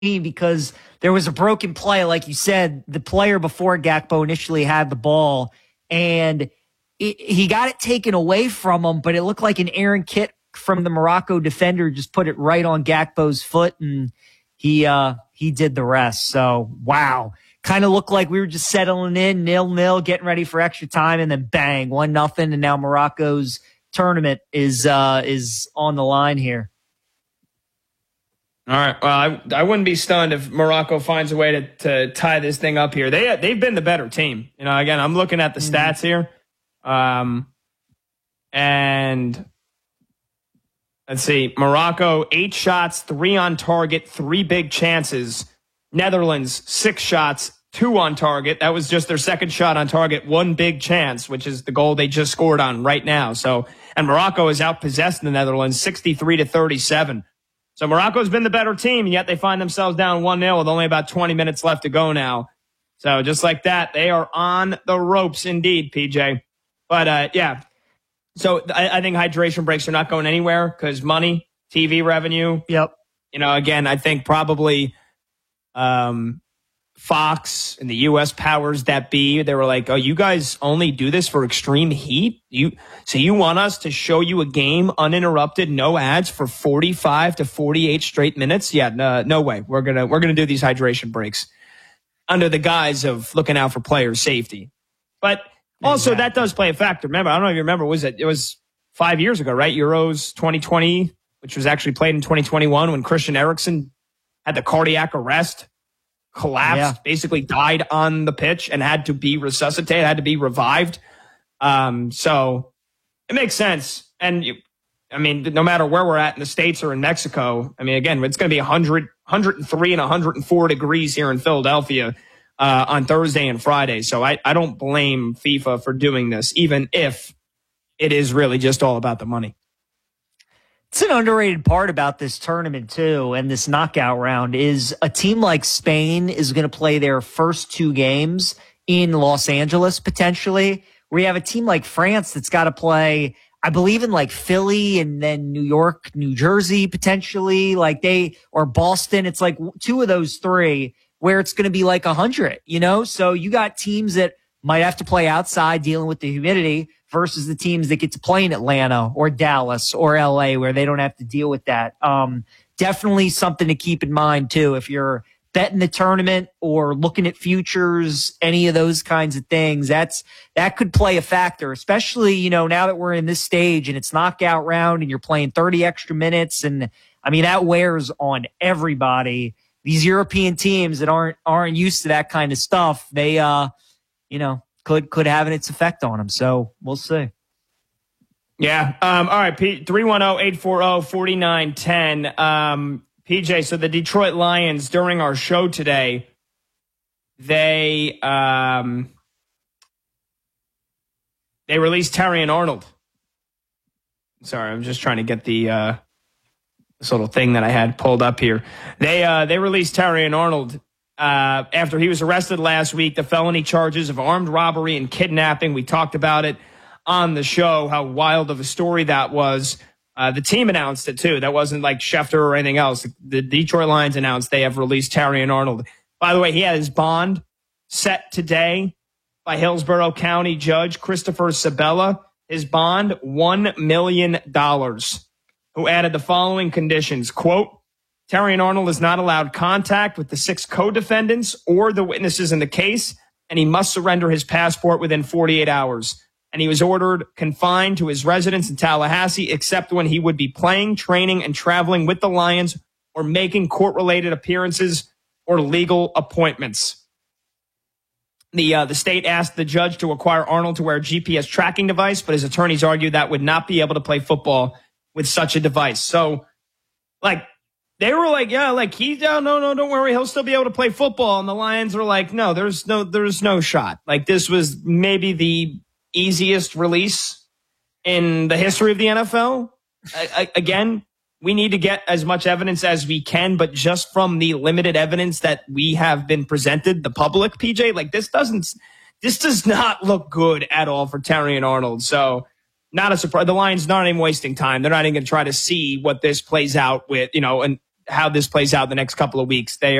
because there was a broken play. Like you said, the player before Gakpo initially had the ball, and he got it taken away from him, but it looked like an Aaron Kitt from the Morocco defender just put it right on Gakpo's foot, and he did the rest. So, wow. Kind of looked like we were just settling in 0-0, getting ready for extra time, and then bang, 1-0, and now Morocco's tournament is on the line here. All right. Well, I wouldn't be stunned if Morocco finds a way to tie this thing up here. They've been the better team. You know, again, I'm looking at the stats here. And let's see. Morocco, 8 shots, 3 on target, 3 big chances. Netherlands, 6 shots, 2 on target. That was just their second shot on target, 1 big chance, which is the goal they just scored on right now. So, and Morocco has outpossessed the Netherlands 63-37. So Morocco's been the better team, and yet they find themselves down 1-0 with only about 20 minutes left to go now. So just like that, they are on the ropes indeed, PJ. But, yeah. So I think hydration breaks are not going anywhere because money, TV revenue. Yep. You know, again, I think probably Fox and the U.S. powers that be, they were like, oh, you guys only do this for extreme heat? So you want us to show you a game uninterrupted, no ads for 45 to 48 straight minutes? Yeah, no way. We're gonna do these hydration breaks under the guise of looking out for player safety. But also that does play a factor. Remember, I don't know if you remember, it was 5 years ago, right? Euros 2020, which was actually played in 2021 when Christian Eriksen had the cardiac arrest, collapsed, basically died on the pitch and had to be resuscitated, had to be revived. So it makes sense. And I mean, no matter where we're at in the States or in Mexico, I mean, again, it's going to be 100, 103 and 104 degrees here in Philadelphia on Thursday and Friday. So I don't blame FIFA for doing this, even if it is really just all about the money. It's an underrated part about this tournament, too, and this knockout round is a team like Spain is going to play their first 2 games in Los Angeles, potentially, where you have a team like France that's got to play, I believe, in like Philly and then New York, New Jersey, potentially, or Boston. It's like 2 of those 3 where it's going to be like 100, you know? So you got teams that might have to play outside dealing with the humidity versus the teams that get to play in Atlanta or Dallas or LA where they don't have to deal with that. Definitely something to keep in mind too. If you're betting the tournament or looking at futures, any of those kinds of things, that could play a factor, especially, you know, now that we're in this stage and it's knockout round and you're playing 30 extra minutes. And I mean, that wears on everybody. These European teams that aren't used to that kind of stuff, they, you know, could have its effect on them. So we'll see. Yeah. All right. 310-840-4910. PJ, so the Detroit Lions during our show today, they released Terrion Arnold. Sorry, I'm just trying to get this little thing that I had pulled up here. They released Terrion Arnold after he was arrested last week, the felony charges of armed robbery and kidnapping. We talked about it on the show, how wild of a story that was. The team announced it, too. That wasn't like Schefter or anything else. The Detroit Lions announced they have released Terrion Arnold. By the way, he had his bond set today by Hillsborough County Judge Christopher Sabella. His bond, $1 million, who added the following conditions, quote, Terrion Arnold is not allowed contact with the 6 co-defendants or the witnesses in the case, and he must surrender his passport within 48 hours. And he was ordered confined to his residence in Tallahassee, except when he would be playing, training, and traveling with the Lions or making court-related appearances or legal appointments. The state asked the judge to require Arnold to wear a GPS tracking device, but his attorneys argued that would not be able to play football with such a device. So, they were like, yeah, he's down. No, don't worry. He'll still be able to play football. And the Lions were like, no, there's no shot. This was maybe the easiest release in the history of the NFL. Again, we need to get as much evidence as we can, but just from the limited evidence that we have been presented, the public, PJ, this does not look good at all for Terrion Arnold. So not a surprise. The Lions not even wasting time. They're not even going to try to see what this plays out with, and how this plays out the next couple of weeks. They